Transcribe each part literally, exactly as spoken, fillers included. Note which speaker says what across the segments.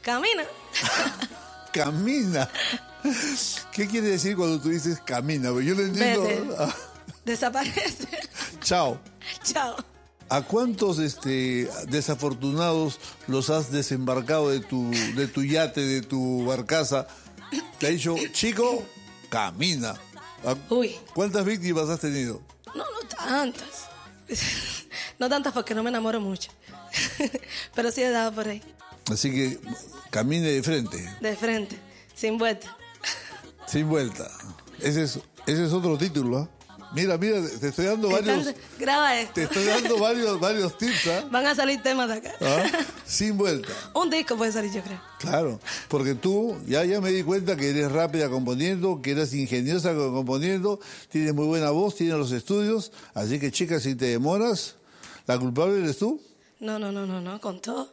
Speaker 1: Camina.
Speaker 2: Camina. ¿Qué quiere decir cuando tú dices camina? Yo lo entiendo.
Speaker 1: Vete. Desaparece.
Speaker 2: Chao.
Speaker 1: Chao.
Speaker 2: ¿A cuántos este, desafortunados los has desembarcado de tu, de tu yate, de tu barcaza? Te ha dicho, chico, camina.
Speaker 1: Uy.
Speaker 2: ¿Cuántas víctimas has tenido?
Speaker 1: No, no tantas. No tantas porque no me enamoro mucho. Pero sí he dado por ahí.
Speaker 2: Así que camine de frente.
Speaker 1: De frente, sin vuelta.
Speaker 2: Sin vuelta. Ese es, ese es otro título, ¿eh? Mira, mira, te estoy dando varios...
Speaker 1: Están, graba esto.
Speaker 2: Te estoy dando varios, varios tips, ¿eh?
Speaker 1: Van a salir temas de acá.
Speaker 2: ¿Ah? Sin vuelta.
Speaker 1: Un disco puede salir, yo creo.
Speaker 2: Claro, porque tú, ya, ya me di cuenta que eres rápida componiendo, que eres ingeniosa componiendo, tienes muy buena voz, tienes los estudios, así que chica, si te demoras, ¿la culpable eres tú?
Speaker 1: No, no, no, no, no, con todo.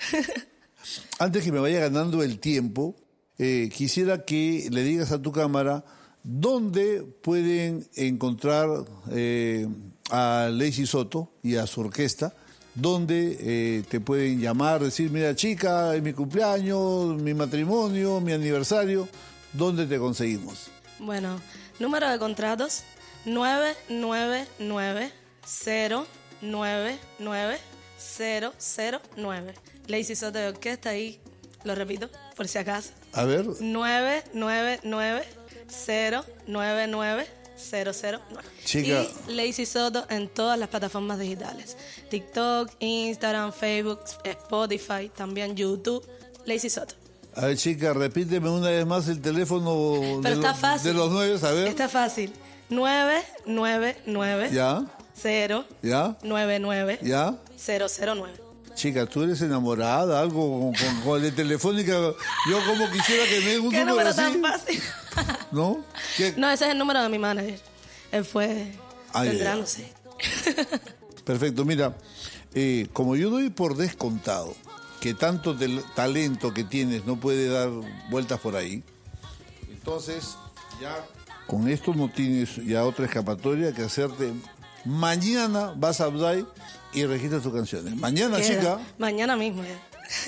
Speaker 2: Antes que me vaya ganando el tiempo, eh, quisiera que le digas a tu cámara dónde pueden encontrar eh, a Leisy Soto y a su orquesta, dónde eh, te pueden llamar, decir, mira chica, es mi cumpleaños, mi matrimonio, mi aniversario, ¿dónde te conseguimos?
Speaker 1: Bueno, número de contratos nueve nueve nueve cero nueve nueve cero cero nueve. Leisy Soto de Orquesta, ahí lo repito, por si acaso.
Speaker 2: A ver.
Speaker 1: nueve nueve nueve cero nueve nueve cero cero nueve.
Speaker 2: Chica.
Speaker 1: Y Leisy Soto en todas las plataformas digitales. TikTok, Instagram, Facebook, Spotify, también YouTube. Leisy Soto.
Speaker 2: A ver, chica, repíteme una vez más el teléfono
Speaker 1: Pero
Speaker 2: de,
Speaker 1: está
Speaker 2: los,
Speaker 1: fácil.
Speaker 2: de los nueve, a ver.
Speaker 1: Está fácil. nueve nueve nueve
Speaker 2: ¿Ya?
Speaker 1: cero
Speaker 2: ¿Ya?
Speaker 1: nueve nueve
Speaker 2: ¿Ya?
Speaker 1: cero cero nueve.
Speaker 2: Chica, tú eres enamorada, algo con, con, con el Telefónica. Yo como quisiera que me dé un
Speaker 1: ¿Qué
Speaker 2: número
Speaker 1: número
Speaker 2: así.
Speaker 1: tan fácil?
Speaker 2: ¿No? ¿Qué?
Speaker 1: No, ese es el número de mi manager. Él fue...
Speaker 2: Ay,
Speaker 1: tendrá,
Speaker 2: ay,
Speaker 1: no sé.
Speaker 2: Perfecto, mira, eh, como yo doy por descontado que tanto tel- talento que tienes no puede dar vueltas por ahí, entonces ya con esto no tienes ya otra escapatoria que hacerte. Mañana vas a Abday y registras tus canciones. Mañana,
Speaker 1: Queda.
Speaker 2: chica.
Speaker 1: Mañana mismo ya.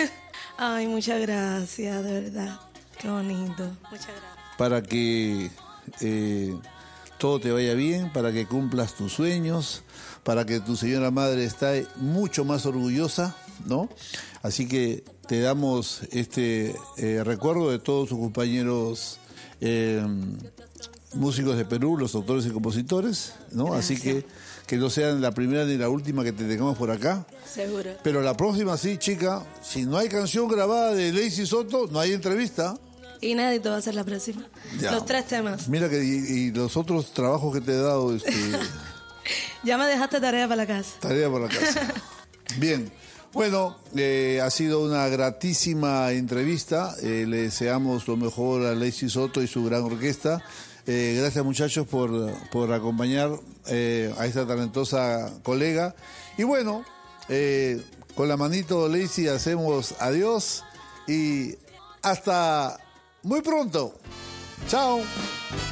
Speaker 1: Ay, muchas gracias, de verdad. Qué bonito. Muchas gracias.
Speaker 2: Para que eh, todo te vaya bien, para que cumplas tus sueños, para que tu señora madre esté mucho más orgullosa, ¿no? Así que te damos este eh, recuerdo de todos sus compañeros eh, músicos de Perú, los autores y compositores, ¿no?
Speaker 1: Gracias.
Speaker 2: Así que que no sean la primera ni la última que te tengamos por acá.
Speaker 1: Seguro.
Speaker 2: Pero la próxima sí, chica, si no hay canción grabada de Leisy Soto, no hay entrevista.
Speaker 1: Inédito va a ser la próxima.
Speaker 2: Ya.
Speaker 1: Los tres temas.
Speaker 2: Mira que y, y los otros trabajos que te he dado, este,
Speaker 1: Ya me dejaste tarea para la casa.
Speaker 2: tarea por la casa. Bien, bueno, eh, ha sido una gratísima entrevista. Eh, le deseamos lo mejor a Leisy Soto y su gran orquesta. Eh, gracias muchachos por, por acompañar eh, a esta talentosa colega. Y bueno, eh, con la manito Leisy hacemos adiós y hasta muy pronto. Chao.